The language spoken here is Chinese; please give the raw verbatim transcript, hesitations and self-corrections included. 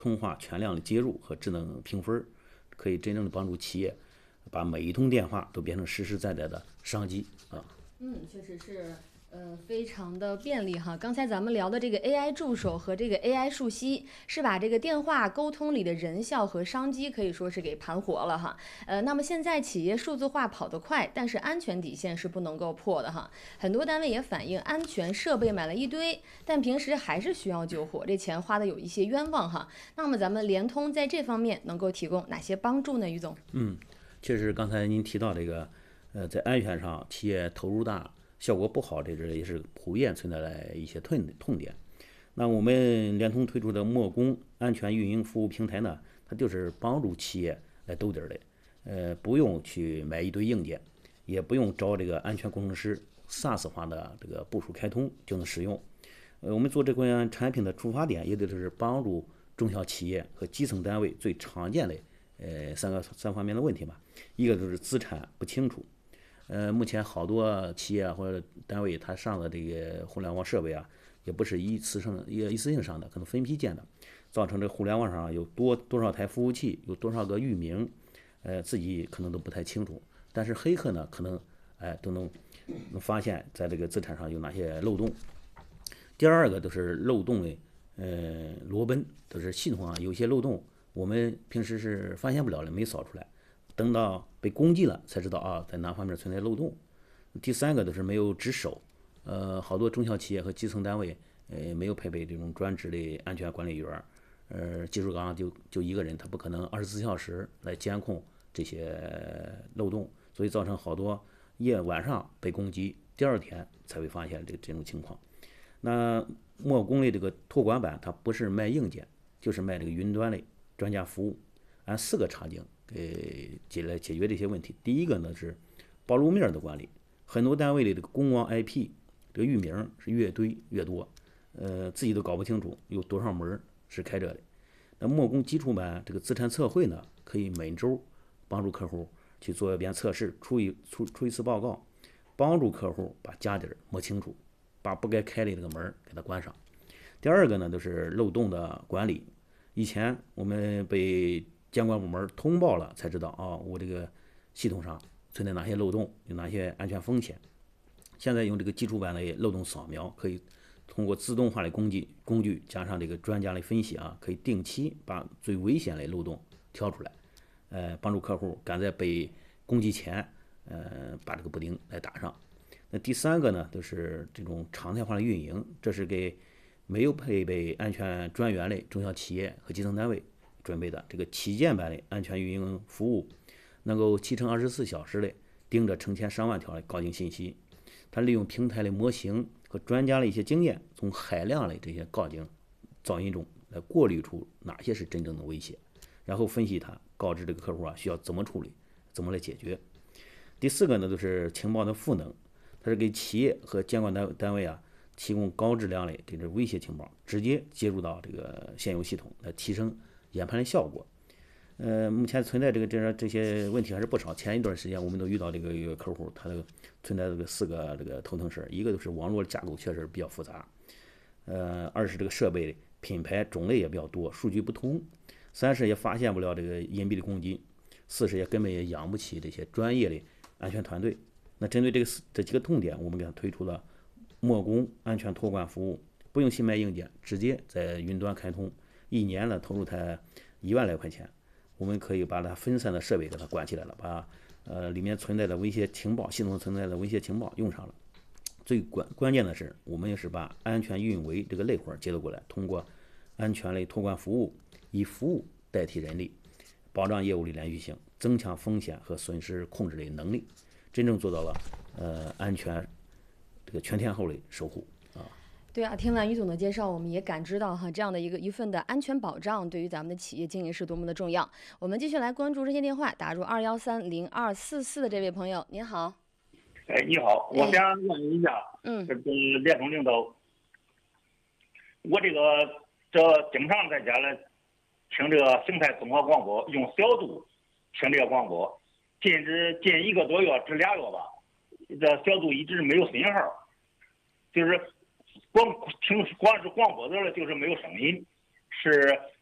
通话全量的接入和智能评分，可以真正的帮助企业把每一通电话都变成实实在在的商机啊。 嗯，确实是。呃，非常的便利哈。刚才咱们聊的这个 A I 助手和这个 A I 树溪，是把这个电话沟通里的人效和商机可以说是给盘活了哈。呃，那么现在企业数字化跑得快，但是安全底线是不能够破的哈。很多单位也反映，安全设备买了一堆，但平时还是需要救火，这钱花的有一些冤枉哈。那么咱们联通在这方面能够提供哪些帮助呢？于总？ 嗯，确实刚才您提到这个，呃，在安全上企业投入大。效果不好，这是也是普遍存在的一些痛痛点。那我们联通推出的墨工安全运营服务平台呢，它就是帮助企业来兜底的，呃，不用去买一堆硬件，也不用找这个安全工程师，SaaS 化的这个部署开通就能使用。呃，我们做这款产品的出发点，也就是帮助中小企业和基层单位最常见的呃三个三方面的问题吧。一个就是资产不清楚。呃，目前好多企业或者单位，它上的这个互联网设备啊，也不是一次性、一一次性上的，可能分批建的，造成这互联网上有多多少台服务器，有多少个域名，呃，自己可能都不太清楚。但是黑客呢，可能哎都能能发现，在这个资产上有哪些漏洞。第二个都是漏洞的呃裸奔，都是系统上有些漏洞，我们平时是发现不了的，没扫出来。等到被攻击了，才知道啊，在哪方面存在漏洞。第三个都是没有值守，呃，好多中小企业和基层单位，呃，没有配备这种专职的安全管理员，呃，技术岗就就一个人，他不可能二十四小时来监控这些漏洞，所以造成好多夜晚上被攻击，第二天才会发现这这种情况。那墨工的这个托管版，它不是卖硬件，就是卖这个云端的专家服务，按四个场景。给解来解决这些问题。第一个呢是暴露面的管理，很多单位的这个公网 I P 这个域名是越堆越多，呃，自己都搞不清楚有多少门是开着的。那墨工基础版这个资产测绘呢，可以每周帮助客户去做一遍测试，出一出出一次报告，帮助客户把家底摸清楚，把不该开的这个门给它关上。第二个呢，就是漏洞的管理。以前我们被监管部门通报了，才知道啊，我这个系统上存在哪些漏洞，有哪些安全风险。现在用这个基础版的漏洞扫描，可以通过自动化的工具工具加上这个专家的分析啊，可以定期把最危险的漏洞挑出来，呃，帮助客户赶在被攻击前，呃，把这个补丁来打上。那第三个呢，就是这种常态化的运营，这是给没有配备安全专员的中小企业和基层单位准备的这个旗舰版的安全运营服务，能够七乘二十四小时的盯着成千上万条的告警信息。它利用平台的模型和专家的一些经验，从海量的这些告警噪音中来过滤出哪些是真正的威胁，然后分析它，告知这个客户啊需要怎么处理，怎么来解决。第四个呢，就是情报的赋能，它是给企业和监管单单位啊提供高质量的这个威胁情报，直接接入到这个现有系统，来提升研判的效果。呃，目前存在这个这这些问题还是不少。前一段时间我们都遇到这个一个客户，他这个存在这个四个这个头疼事儿，一个就是网络架构确实比较复杂，呃，二是这个设备品牌种类也比较多，数据不通，三是也发现不了这个隐蔽的攻击，四是也根本也养不起这些专业的安全团队。那针对这个这几个痛点，我们给他推出了墨工安全托管服务，不用新买硬件，直接在云端开通，一年呢投入才一万来块钱，我们可以把它分散的设备给它管起来了，把呃里面存在的威胁情报，系统存在的威胁情报用上了。最关关键的是，我们也是把安全运维这个类活接了过来，通过安全类托管服务，以服务代替人力，保障业务的连续性，增强风险和损失控制的能力，真正做到了呃安全这个全天候的守护啊。 对啊，听完于总的介绍，我们也感知到哈，这样的一个一份的安全保障对于咱们的企业经营是多么的重要。我们继续来关注热线电话，打入二幺三零二四四的这位朋友，您好。 哎，你好，我想问一下， 嗯， 这个联通领导，我这个这经常在家里听这个邢台综合广播，用小度听这个广播，近至近一个多月至俩月吧，这小度一直没有信号，就是光听光是广播的了，就是没有声音，是